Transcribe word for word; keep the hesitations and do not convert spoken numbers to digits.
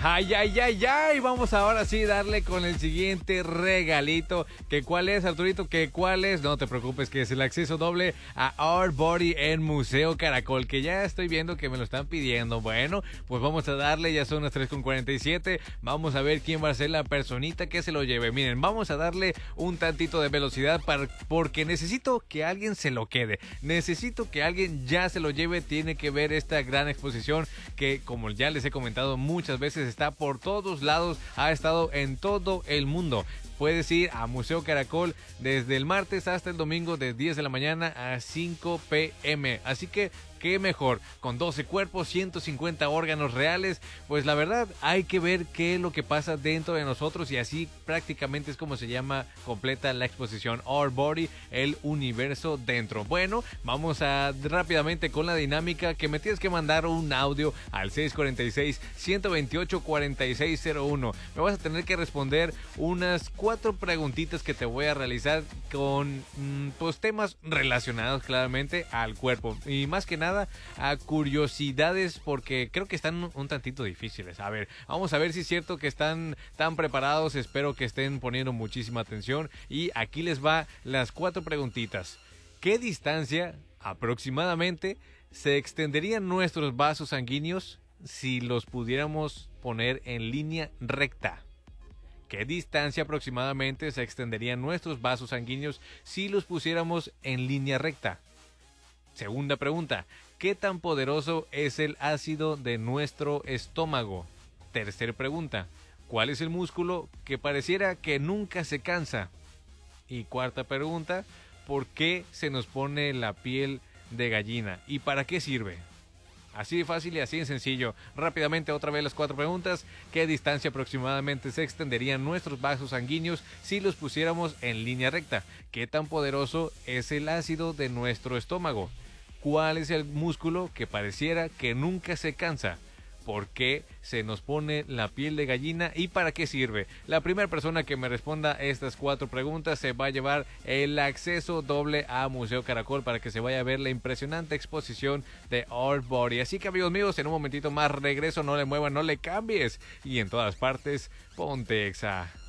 Ay, ay, ay, ay, vamos ahora sí a darle con el siguiente regalito. ¿Que cuál es, Arturito? ¿Que cuál es? No te preocupes, que es el acceso doble a Art Body en Museo Caracol, que ya estoy viendo que me lo están pidiendo. Bueno, pues vamos a darle, ya son las tres con cuarenta y siete. Vamos a ver quién va a ser la personita que se lo lleve. Miren, vamos a darle un tantito de velocidad para, porque necesito que alguien se lo quede. Necesito que alguien ya se lo lleve. Tiene que ver esta gran exposición que, como ya les he comentado muchas veces, está por todos lados, ha estado en todo el mundo. Puedes ir a Museo Caracol desde el martes hasta el domingo de diez de la mañana a cinco pe eme. Así que, qué mejor, con doce cuerpos, ciento cincuenta órganos reales. Pues la verdad, hay que ver qué es lo que pasa dentro de nosotros, y así prácticamente es como se llama completa la exposición Our Body, el universo dentro. Bueno, vamos a rápidamente con la dinámica, que me tienes que mandar un audio al seis cuatro seis, uno dos ocho, cuatro seis cero uno. Me vas a tener que responder unas cuatro preguntitas que te voy a realizar con pues temas relacionados claramente al cuerpo, y más que nada a curiosidades, porque creo que están un tantito difíciles. A ver, vamos a ver si es cierto que están tan preparados. Espero que estén poniendo muchísima atención, y aquí les va las cuatro preguntitas. ¿Qué distancia aproximadamente se extenderían nuestros vasos sanguíneos si los pudiéramos poner en línea recta? ¿Qué distancia aproximadamente se extenderían nuestros vasos sanguíneos si los pusiéramos en línea recta? Segunda pregunta, ¿qué tan poderoso es el ácido de nuestro estómago? Tercera pregunta, ¿cuál es el músculo que pareciera que nunca se cansa? Y cuarta pregunta, ¿por qué se nos pone la piel de gallina? ¿Y para qué sirve? Así de fácil y así de sencillo. Rápidamente otra vez las cuatro preguntas. ¿Qué distancia aproximadamente se extenderían nuestros vasos sanguíneos si los pusiéramos en línea recta? ¿Qué tan poderoso es el ácido de nuestro estómago? ¿Cuál es el músculo que pareciera que nunca se cansa? ¿Por qué se nos pone la piel de gallina y para qué sirve? La primera persona que me responda estas cuatro preguntas se va a llevar el acceso doble a Museo Caracol para que se vaya a ver la impresionante exposición de Art Body. Así que, amigos míos, en un momentito más regreso, no le muevan, no le cambies, y en todas partes, ponte Exa.